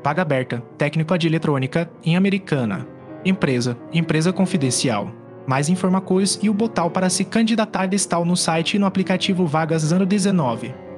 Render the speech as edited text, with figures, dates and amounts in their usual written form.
Vaga aberta, técnico de eletrônica, em Americana. Empresa confidencial. Mais informações e o botão para se candidatar está no site e no aplicativo Vagas ano 19.